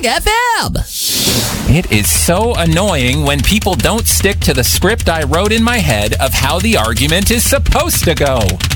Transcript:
FM. It is so annoying when people don't stick to the script I wrote in my head of how the argument is supposed to go.